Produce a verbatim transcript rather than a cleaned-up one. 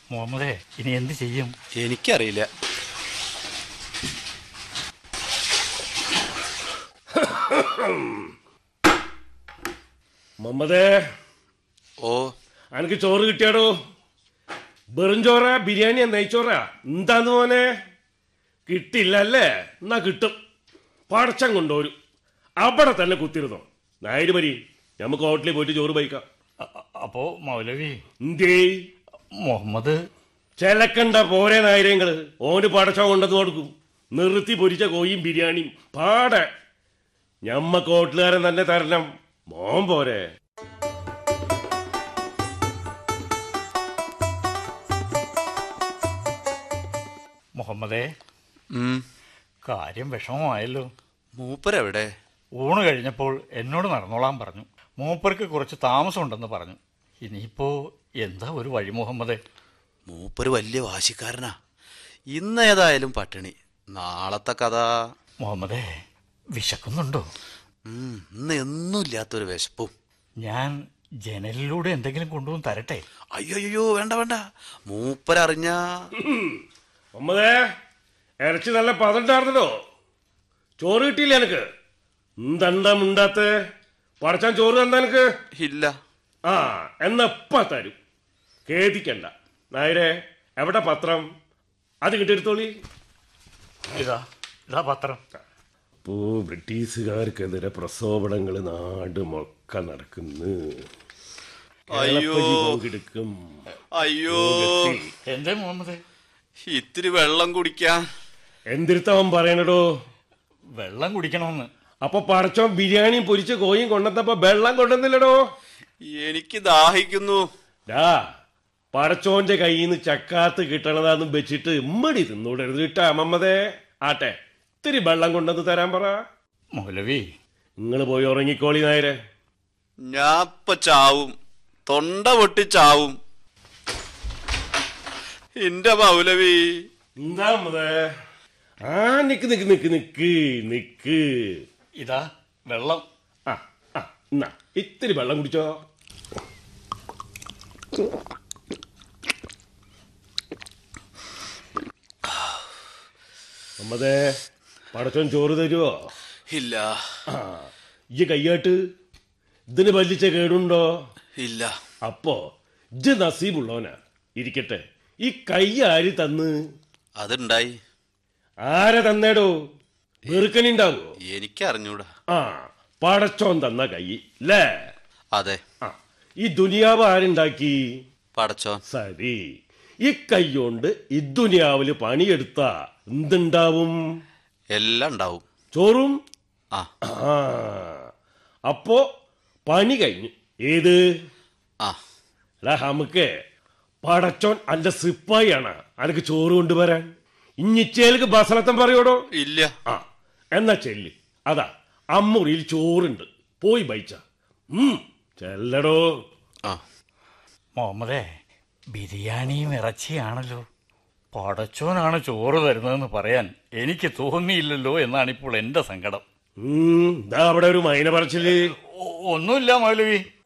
മുഹമ്മദേ, ഇനി എന്ത് ചെയ്യും? എനിക്കറിയില്ല. മുഹമ്മദേ, ഓ എനിക്ക് ചോറ് കിട്ടിയാടോ? വെറും ചോറാ, ബിരിയാണിയാ, നെയ്ച്ചോറാ, എന്താന്ന് മോനെ? കിട്ടില്ല അല്ലേ? എന്നാ കിട്ടും. പടച്ചം കൊണ്ടുവരും. അവിടെ തന്നെ കുത്തിരുന്നോ. നായര് വരി, നമുക്ക് ഹോട്ടലിൽ പോയിട്ട് ചോറ് വയ്ക്കാം. അപ്പോ മൗലവി എന്തേ മുഹമ്മദ് ചെലക്കണ്ട പോരെ നായരങ്ങള്. ഓന് പടച്ചം കൊണ്ടത് കൊടുക്കും. നിർത്തി പൊരിച്ച കോയും ബിരിയാണിയും പാടെ ഞമ്മക്ക് ഹോട്ടലുകാരൻ തന്നെ തരണം. മോൻ പോരെ. മുഹമ്മദേ, കാര്യം വിഷമമായല്ലോ. മൂപ്പരെവിടെ? ഊണ് കഴിഞ്ഞപ്പോൾ എന്നോട് നടന്നോളാൻ പറഞ്ഞു. മൂപ്പർക്ക് കുറച്ച് താമസമുണ്ടെന്ന് പറഞ്ഞു. ഇനിയിപ്പോ എന്താ ഒരു വഴി മുഹമ്മദേ? മൂപ്പര് വലിയ വാശിക്കാരനാ. ഇന്ന് ഏതായാലും പട്ടിണി, നാളത്തെ കഥ. മുഹമ്മദേ, വിശക്കുന്നുണ്ടോ? ഇന്ന് എന്നും ഇല്ലാത്തൊരു വിശപ്പും. ഞാൻ ജനലിലൂടെ എന്തെങ്കിലും കൊണ്ടുവന്ന് തരട്ടെ? അയ്യോ അയ്യോ വേണ്ട വേണ്ട, മൂപ്പരറിഞ്ഞ. മുഹമ്മദേ, ഇറച്ചി നല്ല പതണ്ടായിരുന്നല്ലോ. ചോറ് കിട്ടിയില്ല എനിക്ക്. എന്തെന്താ മുണ്ടാത്ത? പടച്ചാൻ ചോറ് തന്നാ എനിക്ക്? ഇല്ല. ആ എന്നപ്പ തരും, ഖേദിക്കണ്ട. നായരെ, എവിടെ പത്രം? അത് കിട്ടിയെടുത്തോളി. ഇതാ ഇതാ പത്രം. ഇപ്പോ ബ്രിട്ടീഷുകാർക്കെതിരെ പ്രക്ഷോഭങ്ങൾ നാട് മൊക്ക നടക്കുന്നു. അയ്യോ കിടക്കും. അയ്യോ എന്തേ മുഹമ്മദേ? ഇത്തിരി വെള്ളം കുടിക്കാൻ. എന്തിരുത്തവൻ പറയണടോ? വെള്ളം കുടിക്കണമെന്ന്. അപ്പൊ പടച്ചോൻ ബിരിയാണിയും പൊരിച്ച കോയും കൊണ്ടുവന്നപ്പോ വെള്ളം കൊണ്ടുവന്നില്ലടോ? എനിക്ക് ദാഹിക്കുന്നു. ഡാ, പടച്ചോന്റെ കയ്യിൽ നിന്ന് ചക്കാത്ത് കിട്ടണതാന്നും വെച്ചിട്ട് ഇമ്മടി തിന്നൂടരുത് കിട്ടാ മമ്മതേ. ആട്ടെ, ഇത്തിരി വെള്ളം കൊണ്ടുവന്ന് തരാൻ പറ. മൗലവി, നിങ്ങള് പോയി ഉറങ്ങിക്കോളി നായരെ. ഞാപ്പ ചാവും, തൊണ്ട പൊട്ടി ചാവും. എന്റെ മൗലവി. എന്താ മമ്മതേ? ആ നിക്ക് നിക്ക് നിക്ക് നിക്ക് നിക്ക്. ഇതാ വെള്ളം. ആ ആ എന്നാ ഇത്തിരി വെള്ളം കുടിച്ചോ. മമ്മതേ, പടച്ചോൻ ചോറ് തരുവോ? ഇല്ല. ആ ഇജ്ജ് കയ്യാട്ട്. ഇതിന് വലിച്ച കേടുണ്ടോ? ഇല്ല. അപ്പോ ഇജ്ജ് നസീബുള്ളവനാ. ഇരിക്കട്ടെ, ഈ കൈ ആര് തന്ന്? അതുണ്ടായി. ആരെ തന്നേടോ? വെറുക്കനുണ്ടാവോ? എനിക്കറിഞ്ഞൂടാ. ആ പടച്ചോൻ തന്ന കൈ അല്ലേ? അതെ. ആ ഈ ദുനിയാവ് ആരുണ്ടാക്കി? പടച്ചോൻ. സരി, ഈ കൈ കൊണ്ട് ഈ ദുനിയാവില് പണിയെടുത്ത എന്തുണ്ടാവും? എല്ലാം ഉണ്ടാവും. ചോറും. ആ ആ അപ്പോ പണി കഴിഞ്ഞു. ഏത്? ആ അല്ല നമുക്ക് പടച്ചോൻ അന്റെ സിപ്പായിയാണ് അനക്ക് ചോറ് കൊണ്ടുവരാൻ. ഇഞ്ഞിച്ചേലേക്ക് ഭക്ഷണത്തം പറയോടോ? ഇല്ല. ആ എന്നാ ചെല്ലി. അതാ അമ്മുറിയിൽ ചോറുണ്ട്, പോയി ബൈച്ച. ഉം ചെല്ലടോ. ആ മുഹമ്മദേ, ബിരിയാണിയും ഇറച്ചിയാണല്ലോ. പടച്ചോനാണ് ചോറ് തരുന്നതെന്ന് പറയാൻ എനിക്ക് തോന്നിയില്ലല്ലോ എന്നാണിപ്പോൾ എന്റെ സങ്കടം. ഉം ഇതാ അവിടെ ഒരു മൈന പറച്ചില്. ഒന്നുമില്ല മൗലവി.